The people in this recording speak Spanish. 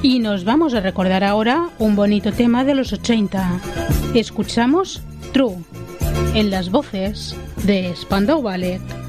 Y nos vamos a recordar ahora un bonito tema de los 80. Escuchamos True, en las voces de Spandau Ballet.